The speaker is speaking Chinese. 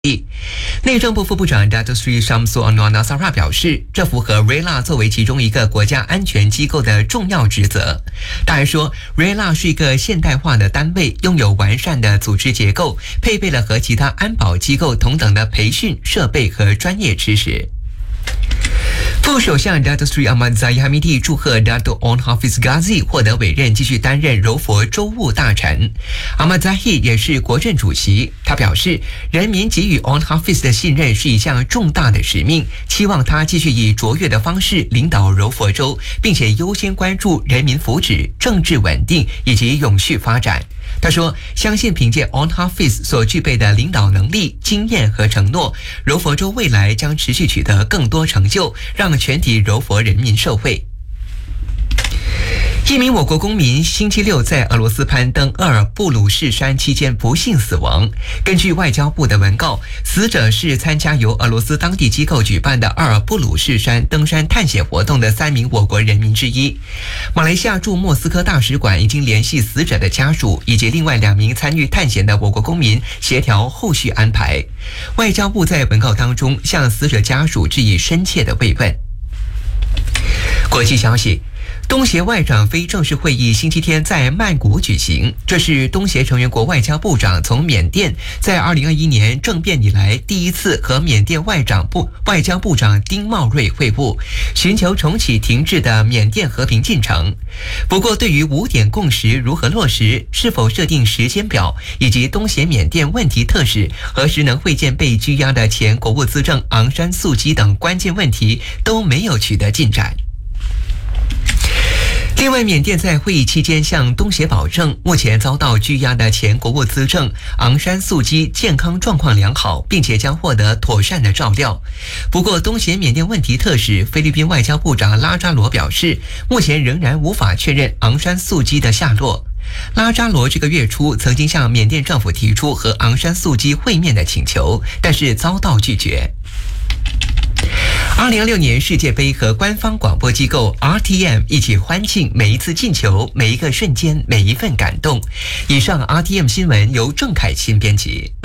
内政部副部长 Datuk Seri Syamsul Anwar Nasara 表示，这符合 RELA 作为其中一个国家安全机构的重要职责。他还说 ，RELA 是一个现代化的单位，拥有完善的组织结构，配备了和其他安保机构同等的培训设备和专业知识。副首相 Datuk Seri Ahmad Zahid Hamidi 祝贺 Datuk Onn Hafiz Ghazi 获得委任，继续担任柔佛州务大臣。Ahmad Zahid 也是国政主席，他表示，人民给予 Onn Hafiz 的信任是一项重大的使命，期望他继续以卓越的方式领导柔佛州，并且优先关注人民福祉、政治稳定以及永续发展。他说，相信凭借 Onn Hafiz 所具备的领导能力、经验和承诺，柔佛州未来将持续取得更多成就，让全体柔佛人民受惠。一名我国公民星期六在俄罗斯攀登鄂尔布鲁士山期间不幸死亡。根据外交部的文告，死者是参加由俄罗斯当地机构举办的鄂尔布鲁士山登山探险活动的3名我国人民之一。马来西亚驻莫斯科大使馆已经联系死者的家属以及另外2名参与探险的我国公民，协调后续安排。外交部在文告当中向死者家属致以深切的慰问。国际消息，东协外长非正式会议星期天在曼谷举行，这是东协成员国外交部长从缅甸在2021年政变以来第一次和缅甸外交部长丁茂瑞会晤，寻求重启停滞的缅甸和平进程。不过，对于5点共识如何落实、是否设定时间表，以及东协缅甸问题特使何时能会见被拘押的前国务资政昂山素姬等关键问题，都没有取得进展。另外，缅甸在会议期间向东协保证，目前遭到拘押的前国务资政昂山素姬健康状况良好，并且将获得妥善的照料。不过，东协缅甸问题特使菲律宾外交部长拉扎罗表示，目前仍然无法确认昂山素姬的下落。拉扎罗这个月初曾经向缅甸政府提出和昂山素姬会面的请求，但是遭到拒绝。2026年世界杯和官方广播机构 RTM 一起欢庆每一次进球、每一个瞬间、每一份感动。以上 RTM 新闻由郑凯钦编辑。